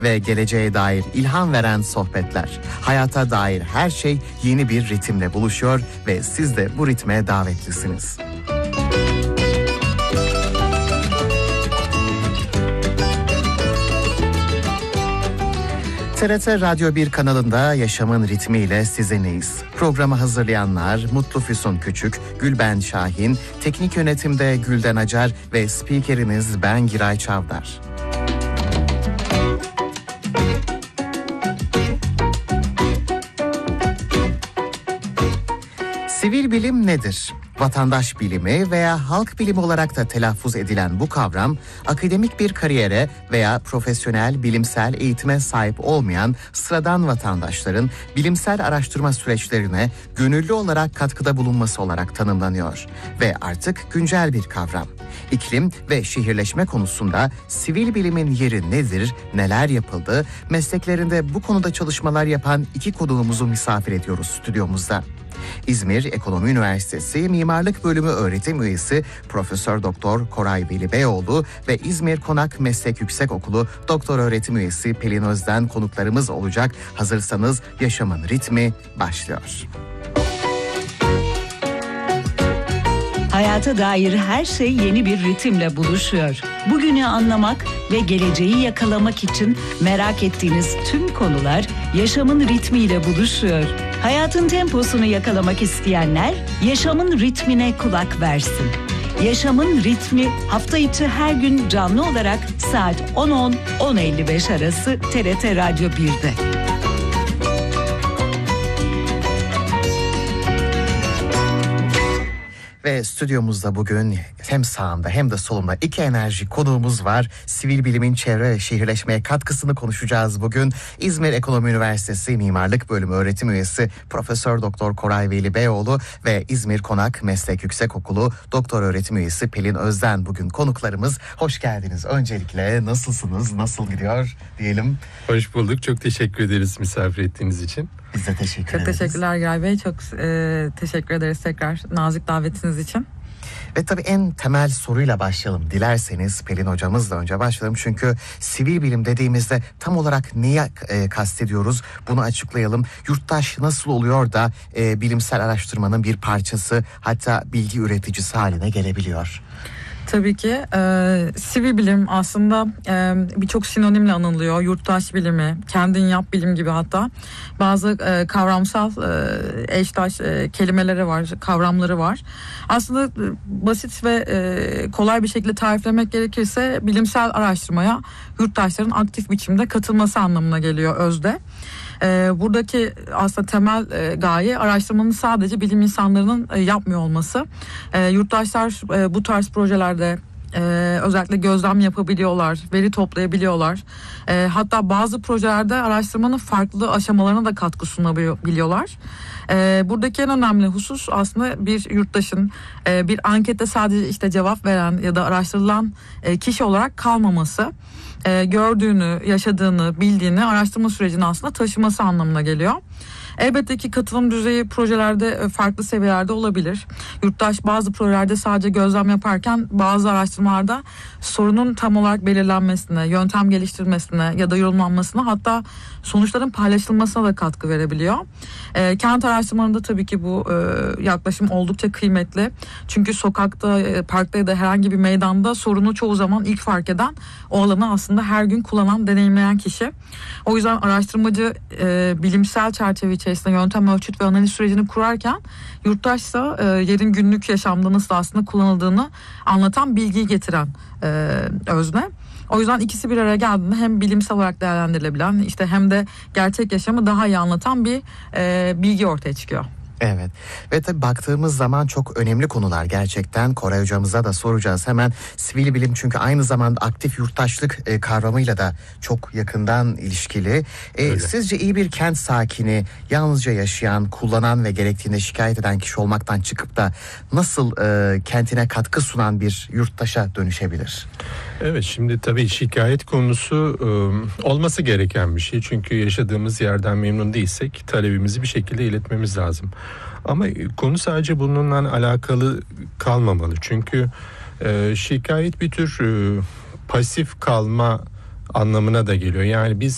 ve geleceğe dair ilham veren sohbetler. Hayata dair her şey yeni bir ritimle buluşuyor ve siz de bu ritme davetlisiniz. TRT Radyo 1 kanalında Yaşamın Ritmiyle sizinleyiz. Programı hazırlayanlar Mutlu Füsun Küçük, Gülben Şahin, teknik yönetimde Gülden Acar ve spikeriniz ben Giray Çavdar. Sivil bilim nedir? Vatandaş bilimi veya halk bilimi olarak da telaffuz edilen bu kavram, akademik bir kariyere veya profesyonel bilimsel eğitime sahip olmayan sıradan vatandaşların bilimsel araştırma süreçlerine gönüllü olarak katkıda bulunması olarak tanımlanıyor ve artık güncel bir kavram. İklim ve şehirleşme konusunda sivil bilimin yeri nedir, neler yapıldı, mesleklerinde bu konuda çalışmalar yapan iki konuğumuzu misafir ediyoruz stüdyomuzda. İzmir Ekonomi Üniversitesi Mimarlık Bölümü öğretim üyesi Profesör Doktor Koray Veli Beyoğlu ve İzmir Konak Meslek Yüksekokulu Doktor Öğretim Üyesi Pelin Özden konuklarımız olacak. Hazırsanız Yaşamın Ritmi başlıyor. Hayata dair her şey yeni bir ritimle buluşuyor. Bugünü anlamak ve geleceği yakalamak için merak ettiğiniz tüm konular yaşamın ritmiyle buluşuyor. Hayatın temposunu yakalamak isteyenler yaşamın ritmine kulak versin. Yaşamın ritmi hafta içi her gün canlı olarak saat 10.10-10.55 arası TRT Radyo 1'de. Ve stüdyomuzda bugün hem sağımda hem de solumda iki enerji konuğumuz var. Sivil bilimin çevre ve şehirleşmeye katkısını konuşacağız bugün. İzmir Ekonomi Üniversitesi Mimarlık Bölümü öğretim üyesi Profesör Doktor Koray Veli Beyoğlu ve İzmir Konak Meslek Yüksekokulu Doktor Öğretim Üyesi Pelin Özden bugün konuklarımız. Hoş geldiniz. Öncelikle nasılsınız? Nasıl gidiyor diyelim. Hoş bulduk. Çok teşekkür ederiz misafir ettiğiniz için. Biz de teşekkür ederiz. Çok teşekkürler Giray Bey. Çok teşekkür ederiz tekrar nazik davetiniz için. Ve tabii en temel soruyla başlayalım. Dilerseniz Pelin hocamızla önce başlayalım. Çünkü sivil bilim dediğimizde tam olarak neyi kastediyoruz? Bunu açıklayalım. Yurttaş nasıl oluyor da bilimsel araştırmanın bir parçası, hatta bilgi üreticisi haline gelebiliyor? Tabii ki sivil bilim aslında birçok sinonimle anılıyor. Yurttaş bilimi, kendin yap bilim gibi hatta bazı kavramsal eştaş kelimeleri var, kavramları var. Aslında basit ve kolay bir şekilde tariflemek gerekirse bilimsel araştırmaya yurttaşların aktif biçimde katılması anlamına geliyor özde. Buradaki aslında temel gaye araştırmanın sadece bilim insanlarının yapmıyor olması. Yurttaşlar bu tarz projelerde özellikle gözlem yapabiliyorlar, veri toplayabiliyorlar. Hatta bazı projelerde araştırmanın farklı aşamalarına da katkı sunabiliyorlar. Buradaki en önemli husus aslında bir yurttaşın bir ankette sadece işte cevap veren ya da araştırılan kişi olarak kalmaması. Gördüğünü, yaşadığını, bildiğini araştırma sürecine aslında taşıması anlamına geliyor. Elbette ki katılım düzeyi projelerde farklı seviyelerde olabilir. Yurttaş bazı projelerde sadece gözlem yaparken bazı araştırmalarda sorunun tam olarak belirlenmesine, yöntem geliştirilmesine ya da yorumlanmasına, hatta sonuçların paylaşılmasına da katkı verebiliyor. Kent araştırmalarında tabii ki bu yaklaşım oldukça kıymetli. Çünkü sokakta, parkta ya da herhangi bir meydanda sorunu çoğu zaman ilk fark eden, o alanı aslında her gün kullanan, deneyimleyen kişi. O yüzden araştırmacı bilimsel çerçeve içerisinde yöntem, ölçüt ve analiz sürecini kurarken yurttaşsa yerin günlük yaşamda nasıl aslında kullanıldığını anlatan, bilgiyi getiren özne. O yüzden ikisi bir araya geldiğinde hem bilimsel olarak değerlendirilebilen işte hem de gerçek yaşamı daha iyi anlatan bir bilgi ortaya çıkıyor. Evet ve tabii baktığımız zaman çok önemli konular gerçekten. Koray hocamıza da soracağız hemen. Sivil bilim çünkü aynı zamanda aktif yurttaşlık kavramıyla da çok yakından ilişkili. Sizce iyi bir kent sakini yalnızca yaşayan, kullanan ve gerektiğinde şikayet eden kişi olmaktan çıkıp da nasıl kentine katkı sunan bir yurttaşa dönüşebilir? Evet, şimdi tabii şikayet konusu olması gereken bir şey. Çünkü yaşadığımız yerden memnun değilsek talebimizi bir şekilde iletmemiz lazım. Ama konu sadece bununla alakalı kalmamalı. Çünkü şikayet bir tür pasif kalma anlamına da geliyor. Yani biz